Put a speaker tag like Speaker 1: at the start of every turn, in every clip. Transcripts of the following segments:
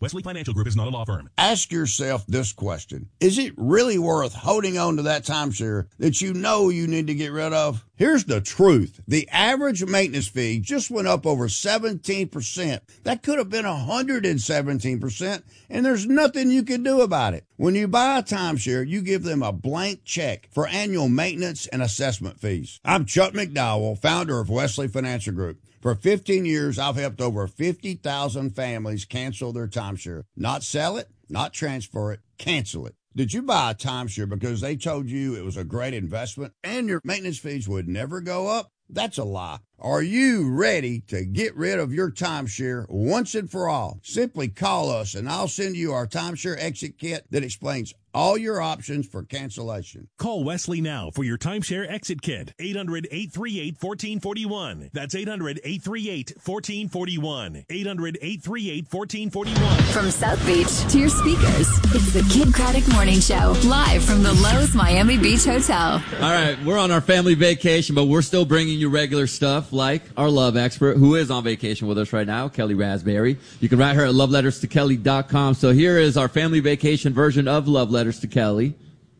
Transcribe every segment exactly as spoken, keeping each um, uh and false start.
Speaker 1: Wesley Financial Group is not a law firm.
Speaker 2: Ask yourself this question. Is it really worth holding on to that timeshare that you know you need to get rid of? Here's the truth. The average maintenance fee just went up over seventeen percent. That could have been one hundred seventeen percent, and there's nothing you can do about it. When you buy a timeshare, you give them a blank check for annual maintenance and assessment fees. I'm Chuck McDowell, founder of Wesley Financial Group. For fifteen years, I've helped over fifty thousand families cancel their timeshare. Not sell it, not transfer it, cancel it. Did you buy a timeshare because they told you it was a great investment and your maintenance fees would never go up? That's a lie. Are you ready to get rid of your timeshare once and for all? Simply call us and I'll send you our timeshare exit kit that explains all your options for cancellation.
Speaker 1: Call Wesley now for your timeshare exit kit. eight hundred, eight three eight, one four four one. That's eight hundred, eight three eight, one four four one. eight hundred, eight three eight, one four four one.
Speaker 3: From South Beach to your speakers, it's the Kid Craddock Morning Show, live from the Lowe's Miami Beach Hotel.
Speaker 4: All right, we're on our family vacation, but we're still bringing you regular stuff like our love expert, who is on vacation with us right now, Kelly Raspberry. You can write her at love letters to kelly dot com. So here is our family vacation version of Love Letters to Kelly.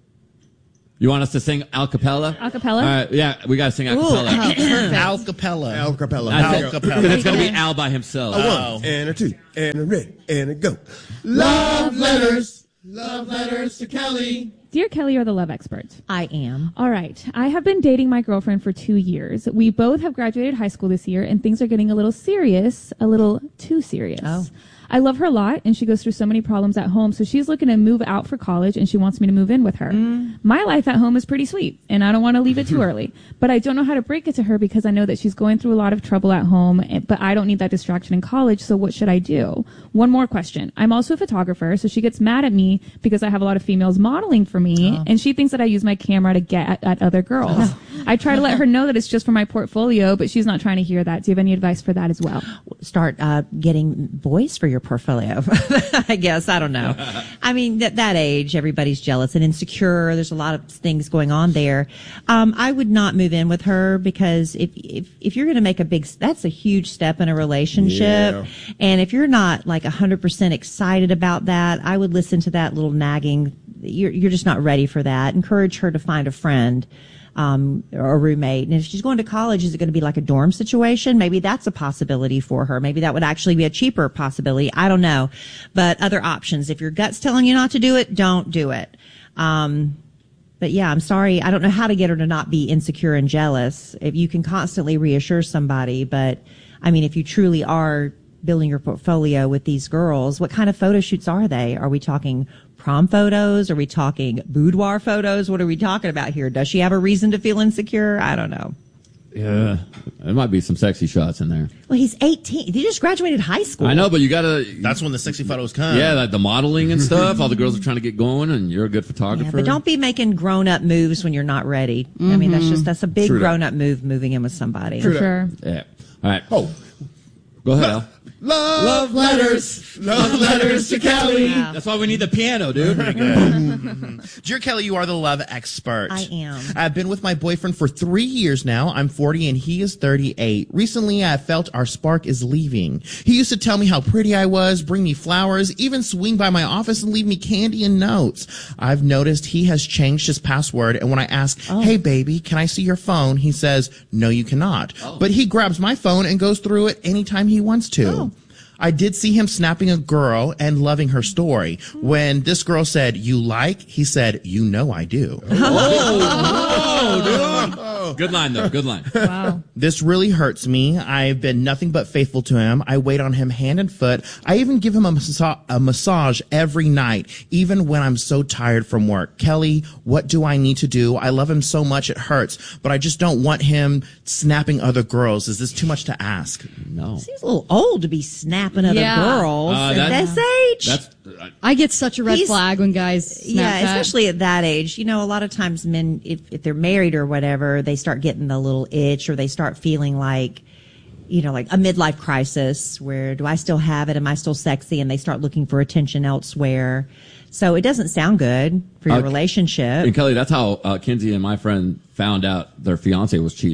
Speaker 4: You want us to sing a cappella?
Speaker 5: A cappella?
Speaker 4: All right, yeah, we got to sing a cappella.
Speaker 6: Al cappella.
Speaker 7: Al cappella.
Speaker 4: Al cappella. Because it's going to be Al by himself.
Speaker 7: A one, and a two, and a ready, and a go. Love letters. Love letters to Kelly.
Speaker 5: Dear Kelly, you're the love expert.
Speaker 8: I am.
Speaker 5: All right. I have been dating my girlfriend for two years. We both have graduated high school this year, and things are getting a little serious, a little too serious.
Speaker 8: Oh.
Speaker 5: I love her a lot, and she goes through so many problems at home, so she's looking to move out for college, and she wants me to move in with her. Mm. My life at home is pretty sweet, and I don't want to leave it too early. But I don't know how to break it to her because I know that she's going through a lot of trouble at home, but I don't need that distraction in college, so what should I do? One more question. I'm also a photographer, so she gets mad at me because I have a lot of females modeling for me, oh. and she thinks that I use my camera to get at, at other girls. I try to let her know that it's just for my portfolio, but she's not trying to hear that. Do you have any advice for that as well?
Speaker 8: Start uh, getting boys for your portfolio. I guess. I don't know. I mean, at that age, everybody's jealous and insecure. There's a lot of things going on there. Um, I would not move in with her because if, if, if you're going to make a big, that's a huge step in a relationship. Yeah. And if you're not like one hundred percent excited about that, I would listen to that little nagging. You're, you're just not ready for that. Encourage her to find a friend. Um, or a roommate. And if she's going to college, is it going to be like a dorm situation? Maybe that's a possibility for her. Maybe that would actually be a cheaper possibility. I don't know. But other options. If your gut's telling you not to do it, don't do it. Um, but yeah, I'm sorry. I don't know how to get her to not be insecure and jealous. If you can constantly reassure somebody, but I mean, if you truly are building your portfolio with these girls, what kind of photo shoots are they? Are we talking prom photos? Are we talking boudoir photos? What are we talking about here? Does she have a reason to feel insecure? I don't know.
Speaker 4: Yeah, there might be some sexy shots in there.
Speaker 8: Well, he's eighteen. He just graduated high school.
Speaker 4: I know, but you gotta...
Speaker 6: That's when the sexy photos come.
Speaker 4: Yeah, like the modeling and stuff. All the girls are trying to get going, and you're a good photographer.
Speaker 8: Yeah, but don't be making grown-up moves when you're not ready. Mm-hmm. I mean, that's just, that's a big True grown-up that. move, moving in with somebody.
Speaker 5: For sure.
Speaker 4: Yeah. All right. Oh. Go ahead, Al.
Speaker 7: Love, love letters, love letters to Kelly.
Speaker 4: Yeah. That's why we need the piano, dude.
Speaker 6: Dear Kelly, you are the love expert.
Speaker 8: I am.
Speaker 6: I've been with my boyfriend for three years now. I'm forty and he is thirty-eight. Recently, I felt our spark is leaving. He used to tell me how pretty I was, bring me flowers, even swing by my office and leave me candy and notes. I've noticed he has changed his password, and when I ask, oh. hey, baby, can I see your phone? He says, no, you cannot. Oh. But he grabs my phone and goes through it anytime he wants to. Oh. I did see him snapping a girl and loving her story. When this girl said, you like, he said, you know I do.
Speaker 4: Oh, dude. Good line, though. Good line.
Speaker 5: Wow.
Speaker 6: This really hurts me. I've been nothing but faithful to him. I wait on him hand and foot. I even give him a, massa- a massage every night, even when I'm so tired from work. Kelly, what do I need to do? I love him so much it hurts, but I just don't want him snapping other girls. Is this too much to ask?
Speaker 4: No.
Speaker 8: Seems a little old to be snapping other
Speaker 9: Yeah.
Speaker 8: girls
Speaker 4: Uh,
Speaker 8: at
Speaker 4: that's-
Speaker 8: this age.
Speaker 4: That's... Uh,
Speaker 9: I get such a red
Speaker 8: He's-
Speaker 9: flag when guys Snapchat.
Speaker 8: Yeah, especially at that age. You know, a lot of times men, if, if they're married or whatever, they start getting the little itch or they start feeling like, you know, like a midlife crisis where do I still have it? Am I still sexy? And they start looking for attention elsewhere. So it doesn't sound good for your
Speaker 4: uh,
Speaker 8: relationship.
Speaker 4: And Kelly, that's how uh, Kinsey and my friend found out their fiance was cheating on them.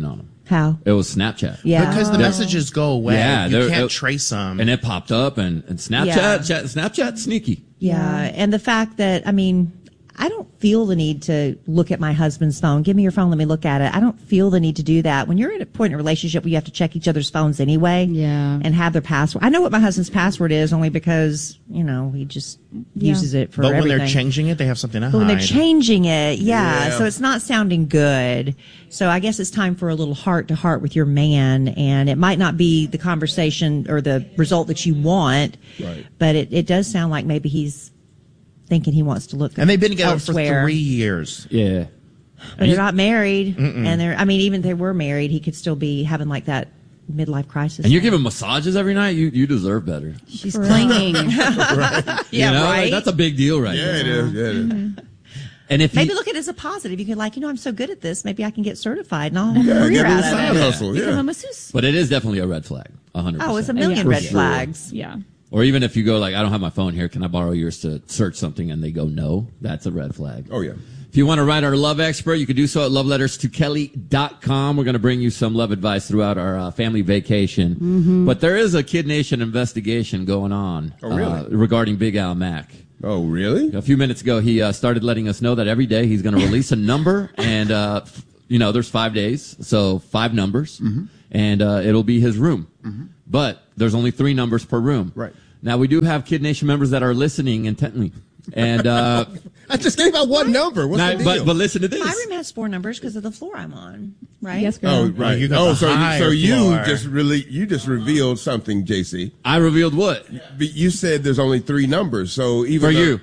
Speaker 8: How?
Speaker 4: It was Snapchat.
Speaker 8: Yeah.
Speaker 6: Because the
Speaker 8: Oh.
Speaker 6: messages go away.
Speaker 4: Yeah,
Speaker 6: you
Speaker 4: there-
Speaker 6: can't
Speaker 4: it-
Speaker 6: trace them.
Speaker 4: And it popped up, and, and Snapchat,
Speaker 8: Yeah.
Speaker 4: chat, Snapchat, sneaky.
Speaker 8: Yeah. And the fact that, I mean, I don't feel the need to look at my husband's phone. Give me your phone. Let me look at it. I don't feel the need to do that. When you're at a point in a relationship where you have to check each other's phones anyway.
Speaker 9: Yeah.
Speaker 8: And have their password. I know what my husband's password is only because, you know, he just
Speaker 5: Yeah.
Speaker 8: uses it for
Speaker 6: but when
Speaker 8: everything.
Speaker 6: they're changing it, they have something to
Speaker 8: But when
Speaker 6: hide.
Speaker 8: they're changing it, yeah,
Speaker 2: Yeah.
Speaker 8: so it's not sounding good. So I guess it's time for a little heart to heart with your man, and it might not be the conversation or the result that you want,
Speaker 2: Right.
Speaker 8: but it, it does sound like maybe he's thinking he wants to look
Speaker 6: and they've been together
Speaker 8: elsewhere.
Speaker 6: for three years.
Speaker 4: Yeah.
Speaker 8: But they're not married, and they're, I mean, even if they were married, he could still be having like that midlife crisis.
Speaker 4: And you're
Speaker 8: thing.
Speaker 4: giving massages every night? You you deserve better.
Speaker 9: She's clinging.
Speaker 8: yeah,
Speaker 4: you know?
Speaker 8: right?
Speaker 4: Like, that's a big deal right
Speaker 2: Yeah,
Speaker 4: there.
Speaker 2: it is. Yeah, it is.
Speaker 4: And if
Speaker 8: Maybe
Speaker 4: you,
Speaker 8: look at it as a positive. You could like, you know, I'm so good at this. Maybe I can get certified and I'll have a
Speaker 2: Yeah,
Speaker 8: career
Speaker 2: get a
Speaker 8: out
Speaker 2: little
Speaker 8: of
Speaker 2: side
Speaker 8: it.
Speaker 2: hustle.
Speaker 5: Become a
Speaker 2: Yeah.
Speaker 5: masseuse.
Speaker 4: But it is definitely a red flag. one hundred percent.
Speaker 8: Oh, it's a million
Speaker 5: Yeah.
Speaker 8: red
Speaker 5: For sure.
Speaker 8: flags.
Speaker 5: Yeah.
Speaker 4: Or even if you go like, I don't have my phone here, can I borrow yours to search something? And they go, no, that's a red flag.
Speaker 2: Oh, yeah.
Speaker 4: If you want to write our love expert, you can do so at love letters to kelly dot com. We're going to bring you some love advice throughout our uh, family vacation.
Speaker 8: Mm-hmm.
Speaker 4: But there is a Kid Nation investigation going on
Speaker 2: Oh, really?
Speaker 4: uh, regarding Big Al Mack.
Speaker 2: Oh, really?
Speaker 4: A few minutes ago, he uh, started letting us know that every day he's going to release a number, and uh, f- you know, there's five days, so five numbers,
Speaker 2: Mm-hmm.
Speaker 4: and uh, it'll be his room. But there's only three numbers per room.
Speaker 2: Right.
Speaker 4: Now we do have Kid Nation members that are listening intently, and uh,
Speaker 2: I just gave out one number. What's
Speaker 4: now-
Speaker 2: the deal?
Speaker 4: but but listen to this.
Speaker 8: My room has four numbers because of the floor I'm on, right?
Speaker 5: Yes, girl.
Speaker 2: Oh, right.
Speaker 6: you got
Speaker 2: Oh,
Speaker 6: the
Speaker 2: so you, so
Speaker 6: higher
Speaker 2: you
Speaker 6: floor.
Speaker 2: just really you just revealed something, J C.
Speaker 4: I revealed what
Speaker 2: But you said there's only three numbers, so even
Speaker 4: for
Speaker 2: though-
Speaker 4: you.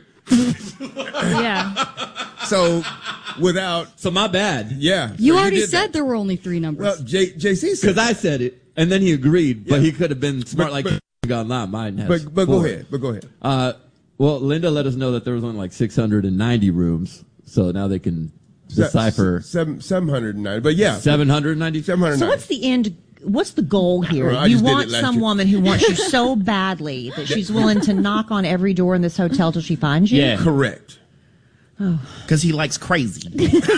Speaker 5: Yeah.
Speaker 2: So without
Speaker 4: So my bad,
Speaker 2: yeah,
Speaker 9: You
Speaker 2: so
Speaker 9: already
Speaker 2: did
Speaker 9: said
Speaker 2: that.
Speaker 9: there were only three numbers.
Speaker 2: Well, J, JC said
Speaker 4: because I said it, and then he agreed, but
Speaker 2: Yeah.
Speaker 4: he could have been smart
Speaker 2: But-
Speaker 4: like
Speaker 2: but-
Speaker 4: gone not mine has.
Speaker 2: But but go
Speaker 4: four.
Speaker 2: ahead. But go ahead.
Speaker 4: Uh, well, Linda let us know that there was only like six hundred ninety rooms, so now they can decipher
Speaker 2: seven seven hundred and nine. But yeah,
Speaker 4: seven hundred ninety.
Speaker 2: seven hundred.
Speaker 8: So what's the end? What's the goal here?
Speaker 2: I
Speaker 8: You
Speaker 2: just did
Speaker 8: want
Speaker 2: it last
Speaker 8: some
Speaker 2: year.
Speaker 8: woman who wants you so badly that she's willing to knock on every door in this hotel till she finds you?
Speaker 4: Yeah.
Speaker 2: correct?
Speaker 6: Because he likes crazy.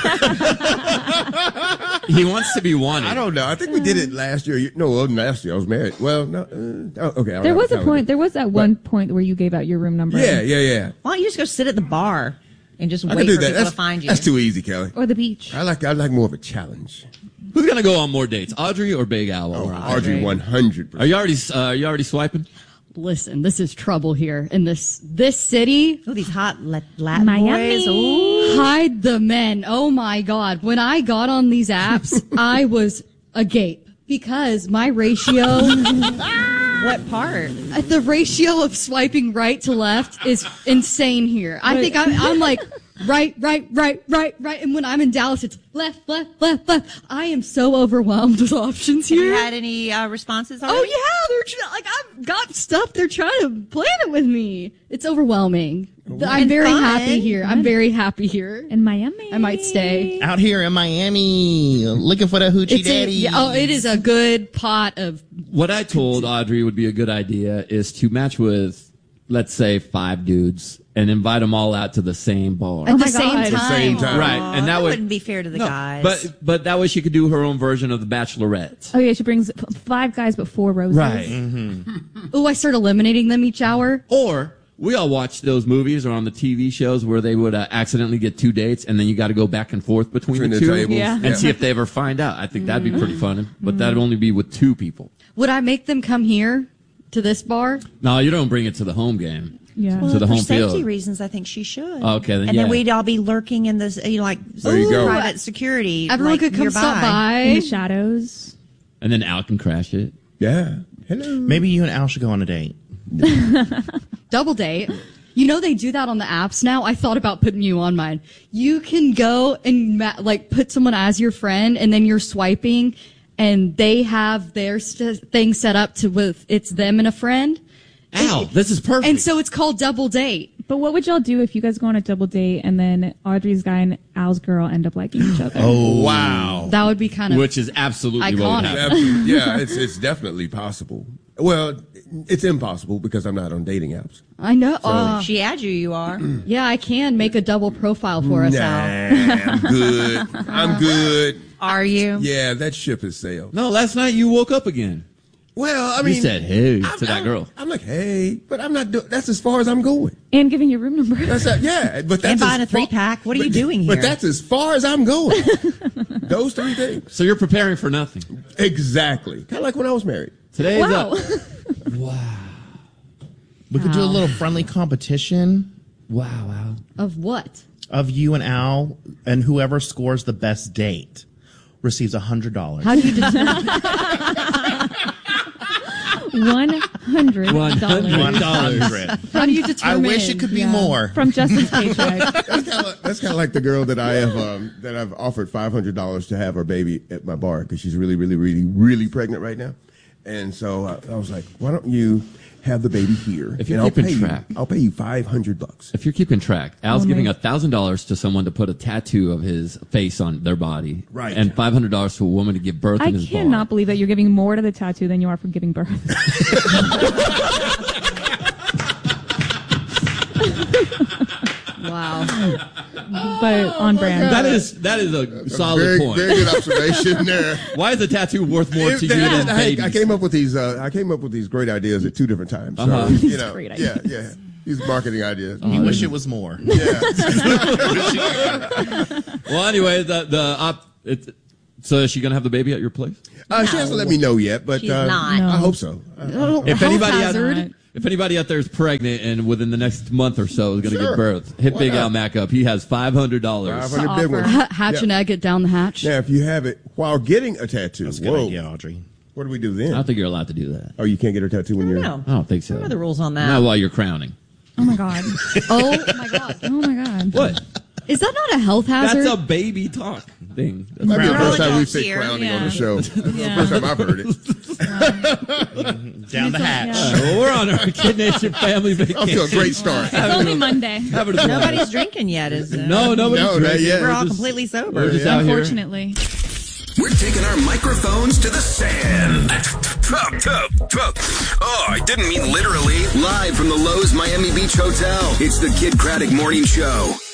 Speaker 4: He wants to be wanted.
Speaker 2: I don't know. I think we did it last year. You- No, it wasn't last year. I was married. Well, no. Uh, oh, okay. all
Speaker 5: There
Speaker 2: right,
Speaker 5: was a
Speaker 2: that
Speaker 5: point. There was that one point where you gave out your room number.
Speaker 2: Yeah, yeah, yeah.
Speaker 8: Why don't you just go sit at the bar and just
Speaker 2: I
Speaker 8: wait
Speaker 2: can do
Speaker 8: for
Speaker 2: that.
Speaker 8: people
Speaker 2: That's,
Speaker 8: to find you?
Speaker 2: that's too easy, Kelly.
Speaker 5: Or the beach.
Speaker 2: I like I like more of a challenge.
Speaker 4: Who's gonna go on more dates, Audrey or Big Al?
Speaker 2: Oh,
Speaker 4: Or-
Speaker 2: Audrey, one hundred
Speaker 4: Are
Speaker 2: percent.
Speaker 4: you already? Uh, are you already swiping?
Speaker 9: Listen, this is trouble here in this this city.
Speaker 8: Oh, these hot Lat- Latin
Speaker 5: Miami.
Speaker 8: boys. Ooh.
Speaker 9: Hide the men. Oh my God. When I got on these apps, I was agape because my ratio,
Speaker 8: What part?
Speaker 9: the ratio of swiping right to left is insane here. I think I'm, I'm like right, right, right, right, right. And when I'm in Dallas, it's left, left, left, left. I am so overwhelmed with options
Speaker 8: Have you
Speaker 9: here.
Speaker 8: had any uh, responses
Speaker 9: Oh
Speaker 8: already?
Speaker 9: yeah, they're tr- like I've got stuff. They're trying to plan it with me. It's overwhelming. I'm
Speaker 8: And
Speaker 9: very
Speaker 8: fun.
Speaker 9: happy here. I'm very happy here.
Speaker 5: In Miami.
Speaker 9: I might stay.
Speaker 6: Out here in Miami, looking for the hoochie
Speaker 9: It's a,
Speaker 6: daddy.
Speaker 9: yeah, oh, it is a good pot of.
Speaker 4: What I told Audrey would be a good idea is to match with, let's say, five dudes and invite them all out to the same bar.
Speaker 9: At the
Speaker 5: my
Speaker 9: same
Speaker 5: God.
Speaker 9: time.
Speaker 2: The same time.
Speaker 4: Right,
Speaker 8: Aw,
Speaker 4: and that
Speaker 8: that
Speaker 4: would
Speaker 8: wouldn't be fair to the
Speaker 4: No,
Speaker 8: guys.
Speaker 4: But but that way she could do her own version of the Bachelorette.
Speaker 5: Oh yeah, she brings f- five guys but four roses.
Speaker 9: Oh, I start eliminating them each hour.
Speaker 4: Or we all watch those movies or on the T V shows where they would uh, accidentally get two dates and then you got to go back and forth between,
Speaker 2: Between
Speaker 4: the
Speaker 2: the
Speaker 4: two
Speaker 2: tables.
Speaker 5: Yeah.
Speaker 4: and
Speaker 2: Yeah.
Speaker 4: see if they ever find out. I think that'd be pretty fun, but that'd only be with two people.
Speaker 9: Would I make them come here to this bar?
Speaker 4: No, you don't bring it to the home game.
Speaker 5: Yeah.
Speaker 8: well,
Speaker 4: to the
Speaker 8: for
Speaker 4: home
Speaker 8: safety
Speaker 4: field.
Speaker 8: reasons, I think she should.
Speaker 4: Okay, then
Speaker 8: and
Speaker 4: yeah.
Speaker 8: then we'd all be lurking in this, you know, like
Speaker 2: There you go.
Speaker 8: private security.
Speaker 9: Everyone
Speaker 8: like,
Speaker 9: could come
Speaker 8: nearby.
Speaker 9: stop
Speaker 5: In
Speaker 9: by.
Speaker 5: the shadows.
Speaker 4: And then Al can crash it.
Speaker 2: Yeah. Hello.
Speaker 6: Maybe you and Al should go on a date.
Speaker 9: Double date. You know they do that on the apps now. I thought about putting you on mine. You can go and ma- like put someone as your friend, and then you're swiping, and they have their st- thing set up to with it's them and a friend,
Speaker 4: Al, this is perfect.
Speaker 9: and so it's called double date.
Speaker 5: But what would y'all do if you guys go on a double date and then Audrey's guy and Al's girl end up liking each other?
Speaker 2: Oh wow.
Speaker 9: That would be kind of
Speaker 4: Which is absolutely what would
Speaker 9: Iconic.
Speaker 4: happen.
Speaker 2: Absolutely. Yeah, it's it's definitely possible.
Speaker 7: Well, it's impossible because I'm not on dating apps.
Speaker 9: I know. Uh,
Speaker 8: She adds you, you are.
Speaker 9: yeah, I can make a double profile for us,
Speaker 7: Nah,
Speaker 9: Al.
Speaker 7: I'm good. I'm good.
Speaker 8: Are you?
Speaker 7: Yeah, that ship has sailed.
Speaker 4: No, last night you woke up again.
Speaker 7: Well, I mean,
Speaker 4: You said hey
Speaker 7: I'm-
Speaker 4: to that
Speaker 7: I'm-
Speaker 4: girl.
Speaker 7: I'm like, hey, but I'm not doing. That's as far as I'm going.
Speaker 5: And giving your room number.
Speaker 7: That's a, yeah, but that's
Speaker 8: And buying
Speaker 7: as
Speaker 8: a three
Speaker 7: far-
Speaker 8: pack. What are you
Speaker 7: but-
Speaker 8: doing here?
Speaker 7: But that's as far as I'm going. Those three things.
Speaker 4: So you're preparing for nothing.
Speaker 7: Exactly. Kind of like when I was married.
Speaker 4: Today's
Speaker 5: Wow.
Speaker 4: a wow,
Speaker 6: We could do a
Speaker 9: Wow.
Speaker 6: little friendly competition
Speaker 4: wow, wow.
Speaker 9: Of what?
Speaker 6: of you and Al, and whoever scores the best date receives a hundred dollars.
Speaker 9: How do you determine?
Speaker 5: One hundred
Speaker 4: One hundred
Speaker 5: dollars
Speaker 4: dollars.
Speaker 9: How do you
Speaker 6: I
Speaker 9: determine?
Speaker 6: wish it could be
Speaker 9: Yeah.
Speaker 6: more.
Speaker 5: from Justin's paycheck.
Speaker 7: That's kind of like, that's kind of like the girl that I have um, that I've offered five hundred dollars to have her baby at my bar because she's really, really, really, really pregnant right now. And so uh, I was like, why don't you have the baby here?
Speaker 4: If you're
Speaker 7: and I'll
Speaker 4: keeping
Speaker 7: pay you-
Speaker 4: track.
Speaker 7: I'll pay you five hundred bucks.
Speaker 4: If you're keeping track, Al's
Speaker 5: Oh,
Speaker 4: giving
Speaker 5: my-
Speaker 4: a thousand dollars to someone to put a tattoo of his face on their body,
Speaker 7: Right.
Speaker 4: And five hundred dollars to a woman to give birth
Speaker 5: I
Speaker 4: in his
Speaker 5: cannot
Speaker 4: bar.
Speaker 5: believe that you're giving more to the tattoo than you are for giving birth.
Speaker 9: Wow.
Speaker 5: But on brand.
Speaker 4: That is that is a solid
Speaker 7: very,
Speaker 4: point.
Speaker 7: very good observation there.
Speaker 4: Why is a tattoo worth more to you
Speaker 7: Yeah,
Speaker 4: than
Speaker 7: I,
Speaker 4: babies?
Speaker 7: I came up with these. Uh, I came up with these great ideas at two different times. So,
Speaker 4: Uh-huh.
Speaker 7: you
Speaker 5: These
Speaker 7: know,
Speaker 5: great
Speaker 7: yeah,
Speaker 5: ideas.
Speaker 7: yeah. These marketing ideas.
Speaker 6: You wish it was more.
Speaker 7: Yeah.
Speaker 4: Well, anyway, the the op. It, so is she gonna have the baby at your place?
Speaker 7: Uh, She hasn't let me know yet, but
Speaker 8: She's
Speaker 7: uh,
Speaker 8: not.
Speaker 7: I hope so. Uh,
Speaker 4: If
Speaker 9: Health
Speaker 4: anybody
Speaker 9: hazard.
Speaker 4: out, if anybody out there is pregnant and within the next month or so is going to
Speaker 7: Sure.
Speaker 4: give birth, hit
Speaker 7: Why
Speaker 4: Big
Speaker 7: not?
Speaker 4: Al Mac up. He has five hundred dollars.
Speaker 7: five hundred big ones.
Speaker 9: Ha- hatch
Speaker 7: Yeah.
Speaker 9: an egg, it down the hatch.
Speaker 7: Now, if you have it while getting a tattoo,
Speaker 6: That's a good
Speaker 7: whoa,
Speaker 6: idea, Audrey.
Speaker 7: what do we do
Speaker 4: I
Speaker 7: then?
Speaker 4: don't think you're allowed to do that.
Speaker 7: Oh, you can't get a tattoo when you're.
Speaker 8: No.
Speaker 4: I don't think so.
Speaker 8: What are the rules on that?
Speaker 4: Not while you're crowning.
Speaker 5: Oh my god.
Speaker 9: Oh my god.
Speaker 5: Oh my god.
Speaker 4: What?
Speaker 9: Is that not a health hazard?
Speaker 4: That's a baby talk thing.
Speaker 7: Might be the
Speaker 8: Crown
Speaker 7: first time we
Speaker 8: jokes
Speaker 7: say
Speaker 8: here.
Speaker 7: crowning on
Speaker 5: Yeah.
Speaker 7: the show. That's the
Speaker 5: Yeah.
Speaker 7: first time I've heard it.
Speaker 6: Down the hatch.
Speaker 5: Yeah.
Speaker 4: Well, we're on our Kid Nation family
Speaker 7: Off to a
Speaker 4: vacation.
Speaker 7: great start.
Speaker 5: It's only Monday.
Speaker 4: Having a
Speaker 8: Nobody's drinking yet, is it?
Speaker 4: No, nobody's
Speaker 7: No, not
Speaker 4: drinking.
Speaker 7: yet.
Speaker 8: We're all
Speaker 4: just-
Speaker 8: completely sober.
Speaker 4: We're just out here.
Speaker 5: Unfortunately.
Speaker 10: We're taking our microphones to the sand. Oh, I didn't mean literally. Live from the Lowe's Miami Beach Hotel, it's the Kid Craddock Morning Show.